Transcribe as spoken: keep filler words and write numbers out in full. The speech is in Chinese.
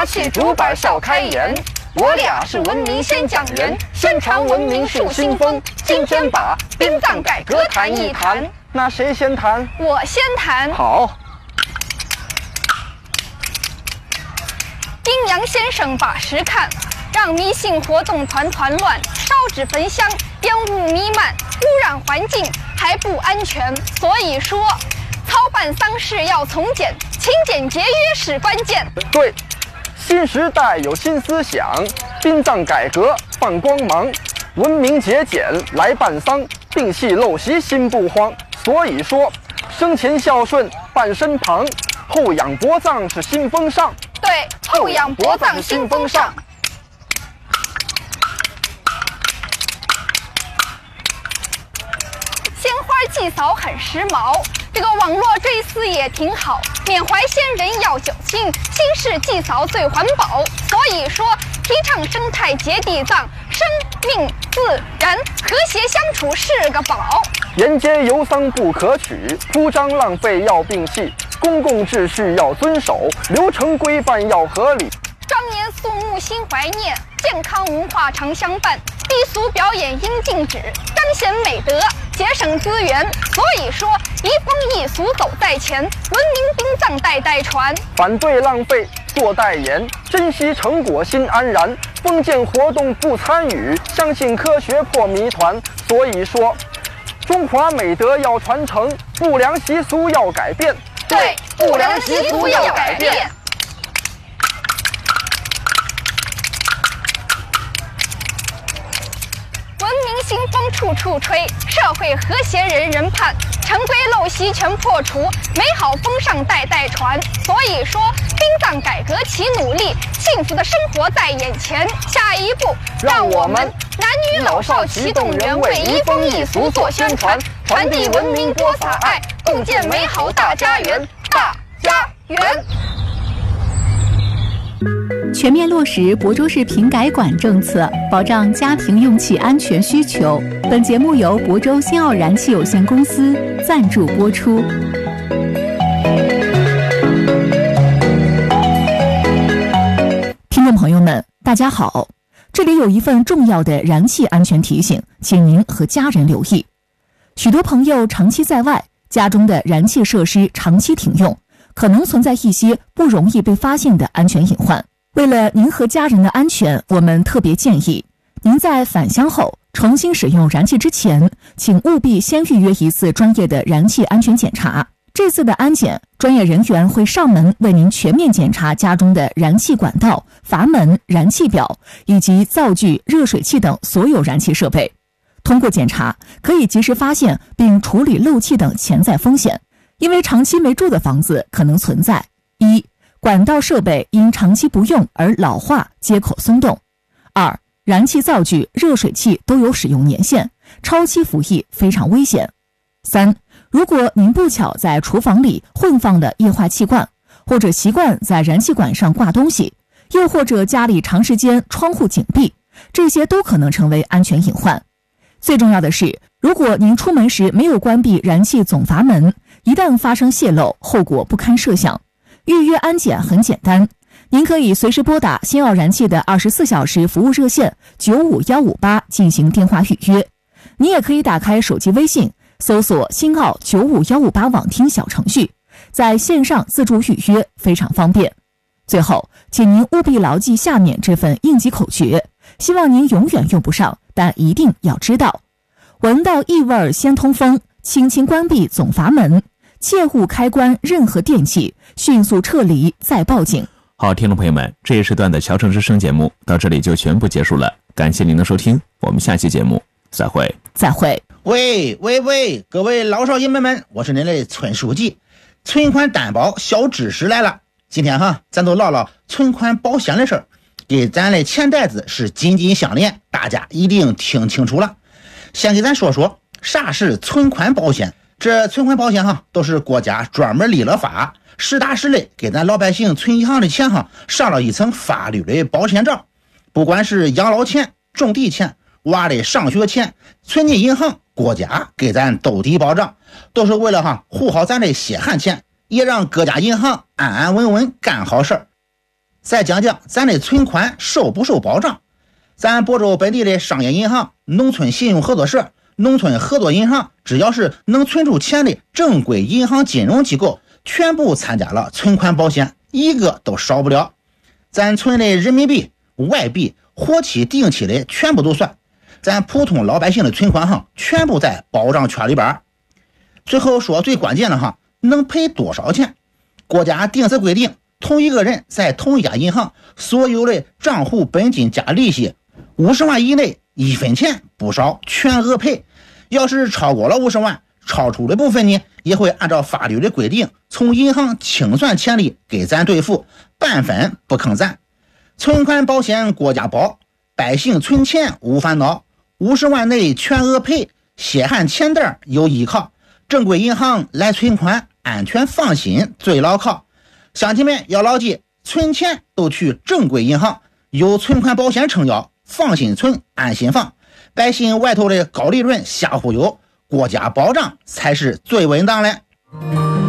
起竹板笑开颜。我俩是文明先讲人，宣传文明树新风。今天把殡葬改革谈一谈。 那谁先谈？ 我先谈。 好。 阴阳先生把时看，让迷信活动团团乱，烧纸焚香，烟雾弥漫，污染环境还不安全。所以说，操办丧事要从简，勤俭节约是关键。 对。新时代有新思想，殡葬改革放光芒，文明节俭来办丧，摒弃陋习心不慌。所以说，生前孝顺伴身旁，后仰薄葬是新风尚。 对，后仰薄葬新风尚。鲜花祭扫很时髦，这个网络追思也挺好。缅怀先人要久心，新式祭扫最环保。所以说，提倡生态节地葬，生命自然和谐相处是个宝。 沿街游丧不可取，铺张浪费要摒弃，公共秩序要遵守，流程规范要合理。 庄严肃穆心怀念，健康文化常相伴。低俗表演应禁止，彰显美德，节省资源。所以说，移风易俗走在前，文明殡葬代代传。 反对浪费，做代言，珍惜成果心安然。封建活动不参与，相信科学破谜团。所以说，中华美德要传承，不良习俗要改变。 对，不良习俗要改变。文明新风处处吹，社会和谐人人盼，陈规陋习全破除，美好风尚代代传。所以说，殡葬改革齐努力，幸福的生活在眼前。下一步，让我们男女老少齐动员，为移风易俗做宣传，传递文明播撒爱，共建美好大家园。大家园。 全面落实亳州市平改管政策，保障家庭用气安全需求。本节目由亳州新奥燃气有限公司赞助播出。听众朋友们，大家好，这里有一份重要的燃气安全提醒，请您和家人留意。许多朋友长期在外，家中的燃气设施长期停用，可能存在一些不容易被发现的安全隐患。为了您和家人的安全，我们特别建议您在返乡后重新使用燃气之前，请务必先预约一次专业的燃气安全检查。这次的安检，专业人员会上门为您全面检查家中的燃气管道、阀门、燃气表以及灶具、热水器等所有燃气设备。通过检查，可以及时发现并处理漏气等潜在风险。因为长期没住的房子可能存在：一、管道设备因长期不用而老化，接口松动；二、燃气灶具、热水器都有使用年限，超期服役非常危险；三、如果您不巧在厨房里混放了液化气罐，或者习惯在燃气管上挂东西，又或者家里长时间窗户紧闭，这些都可能成为安全隐患。最重要的是，如果您出门时没有关闭燃气总阀门，一旦发生泄漏，后果不堪设想。预约安检很简单，您可以随时拨打新奥燃气的二十四小时服务热线九五一五八进行电话预约。你也可以打开手机微信，搜索新奥九五一五八网听小程序，在线上自助预约，非常方便。最后，请您务必牢记下面这份应急口诀，希望您永远用不上，但一定要知道：闻到异味先通风，轻轻关闭总阀门，切勿开关任何电器，迅速撤离再报警。 好，听众朋友们，这一时段的桥城之声节目到这里就全部结束了，感谢您的收听，我们下期节目再会。 再会。 喂喂喂，各位老少爷们们，我是您的村书记，存款担保小知识来了。今天哈，咱都唠唠存款保险的事儿，给咱的钱袋子是紧紧相连，大家一定听清楚了。先给咱说说啥是存款保险。这存款保险哈，都是国家专门立了法，实打实的给咱老百姓存银行的钱哈，上了一层法律的保险罩。不管是养老钱、种地钱、娃的上学钱，存进银行，国家给咱兜底保障，都是为了哈护好咱的血汗钱，也让各家银行安安稳稳干好事儿。 再讲讲咱的存款受不受保障。咱亳州本地的商业银行、农村信用合作社、农村合作银行，只要是能存出钱的正规银行金融机构，全部参加了存款保险，一个都少不了。咱存的人民币、外币、活期、定期的全部都算，咱普通老百姓的存款哈，全部在保障圈里边。最后说最关键的哈，能赔多少钱？国家定时规定，同一个人在同一家银行所有的账户本金加利息五十万以内，一分钱不少，全额赔。要是超过了五十万，超出的部分呢，也会按照法律的规定，从银行清算钱利给咱兑付，半分不坑咱。存款保险国家保，百姓存钱无烦恼，五十万内全额赔，血汗钱袋有依靠。正规银行来存款，安全放心最牢靠。乡亲们要牢记，存钱都去正规银行，有存款保险撑腰，放心存，安心放。百姓外头的高利润瞎忽悠，国家保障才是最稳当的。